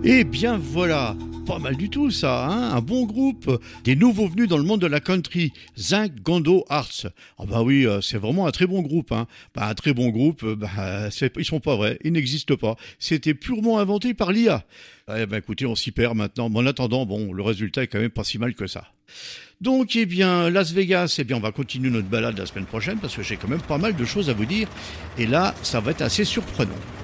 Eh bien voilà, pas mal du tout ça, hein, un bon groupe, des nouveaux venus dans le monde de la country, Zinc Gondo Arts. Ah bah oui, c'est vraiment un très bon groupe, hein. Bah, un très bon groupe, ils sont pas vrais, ils n'existent pas. C'était purement inventé par l'IA. Eh ben écoutez, on s'y perd maintenant, mais en attendant, bon, le résultat est quand même pas si mal que ça. Donc, eh bien, Las Vegas, eh bien, on va continuer notre balade la semaine prochaine parce que j'ai quand même pas mal de choses à vous dire. Et là, ça va être assez surprenant.